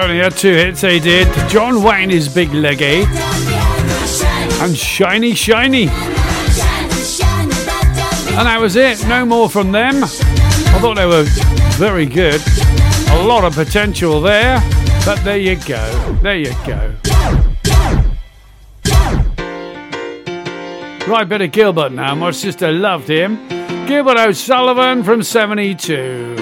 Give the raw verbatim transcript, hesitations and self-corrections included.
Only had two hits, they did. John Wayne is Big Leggy and Shiny Shiny. And that was it. No more from them. I thought they were very good. A lot of potential there. But there you go. There you go. Right, bit of Gilbert now. My sister loved him. Gilbert O'Sullivan from seventy-two.